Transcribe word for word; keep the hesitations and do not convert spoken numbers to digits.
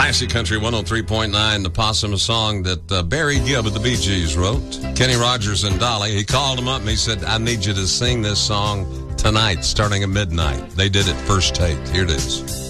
Classic Country one oh three point nine, The Possum, a song that uh, Barry Gibb of the Bee Gees wrote. Kenny Rogers and Dolly, he called him up and he said, I need you to sing this song tonight, starting at midnight. They did it first take. Here it is.